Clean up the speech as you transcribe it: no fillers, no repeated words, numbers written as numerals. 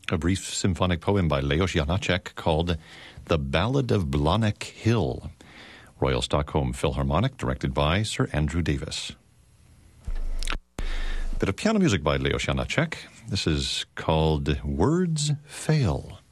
a brief symphonic poem by Leos Janáček called The Ballad of Blahnik Hill, Royal Stockholm Philharmonic, directed by Sir Andrew Davis. Bit of piano music by Leos Janáček. This is called Words Fail.